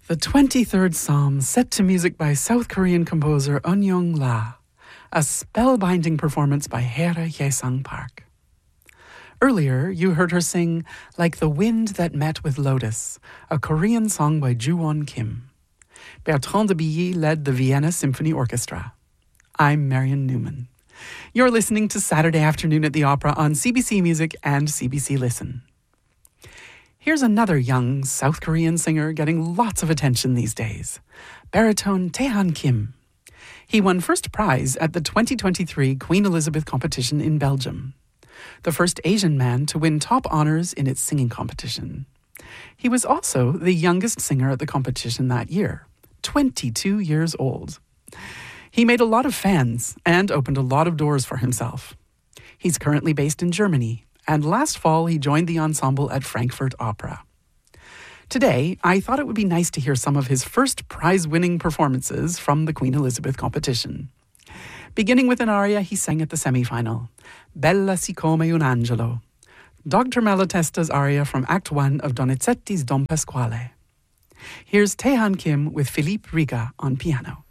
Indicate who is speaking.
Speaker 1: The 23rd Psalm, set to music by South Korean composer Eun Young La, a spellbinding performance by Hera Ye-sang Park. Earlier, you heard her sing Like the Wind That Met with Lotus, a Korean song by Ju-won Kim. Bertrand de Billy led the Vienna Symphony Orchestra. I'm Marion Newman. You're listening to Saturday Afternoon at the Opera on CBC Music and CBC Listen. Here's another young South Korean singer getting lots of attention these days, baritone Taehan Kim. He won first prize at the 2023 Queen Elizabeth competition in Belgium, the first Asian man to win top honors in its singing competition. He was also the youngest singer at the competition that year, 22 years old. He made a lot of fans and opened a lot of doors for himself. He's currently based in Germany, and last fall he joined the ensemble at Frankfurt Opera. Today, I thought it would be nice to hear some of his first prize-winning performances from the Queen Elizabeth competition. Beginning with an aria he sang at the semi-final, Bella siccome un angelo, Dr. Malatesta's aria from Act 1 of Donizetti's Don Pasquale. Here's Taehan Kim with Philippe Riga on piano.